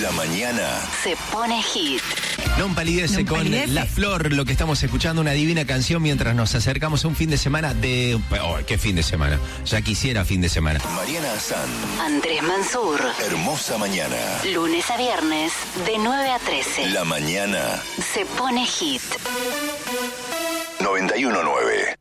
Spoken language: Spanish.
La mañana se pone hit. No empalidece con La Flor, lo que estamos escuchando, una divina canción mientras nos acercamos a un fin de semana de... Oh, ¿qué fin de semana? Ya quisiera fin de semana. Mariana Azán, Andrés Mansur. Hermosa mañana. Lunes a viernes, de 9 a 13. La mañana Se pone hit. 91.9.